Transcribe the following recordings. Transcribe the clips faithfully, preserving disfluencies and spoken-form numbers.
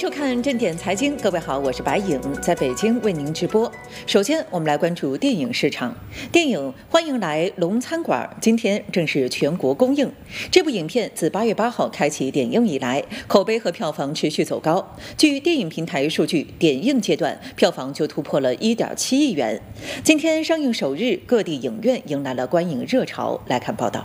收看正点财经，各位好，我是白颖，在北京为您直播。首先，我们来关注电影市场。电影《欢迎来龙餐馆》今天正式全国公映。这部影片自八月八号开启点映以来，口碑和票房持续走高。据电影平台数据，点映阶段票房就突破了 一点七亿元。今天上映首日，各地影院迎来了观影热潮。来看报道。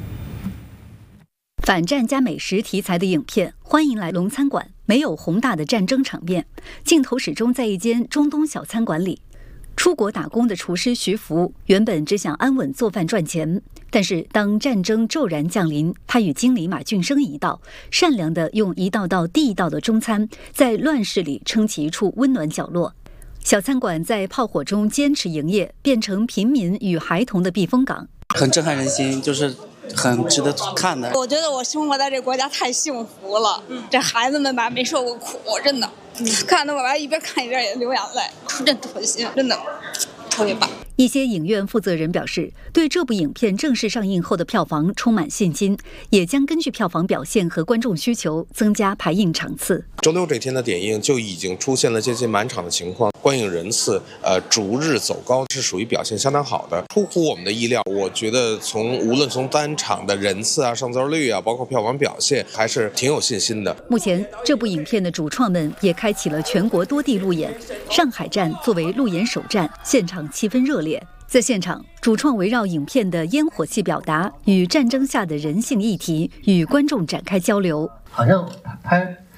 反战加美食题材的影片《欢迎来龙餐馆》没有宏大的战争场面，镜头始终在一间中东小餐馆里。出国打工的厨师徐福原本只想安稳做饭赚钱，但是当战争骤然降临，他与经理马俊生一道，善良地用一道道地道的中餐，在乱世里撑起一处温暖角落。小餐馆在炮火中坚持营业，变成平民与孩童的避风港， 很震撼人心，就是很值得看的。 我觉得我生活在这个国家太幸福了，嗯、这孩子们吧没受过苦，真的，嗯、看得我吧一边看一边也流眼泪，真特心，真的特别棒。 一些影院负责人表示，对这部影片正式上映后的票房充满信心，也将根据票房表现和观众需求增加排映场次。 周六这天的点映就已经出现了接近满场的情况，观影人次呃逐日走高，是属于表现相当好的，出乎我们的意料。我觉得从无论从单场的人次啊、上座率啊，包括票房表现，还是挺有信心的。 目前这部影片的主创们也开启了全国多地路演，上海站作为路演首站，现场气氛热烈。在现场，主创围绕影片的烟火气表达与战争下的人性议题，与观众展开交流。 好像拍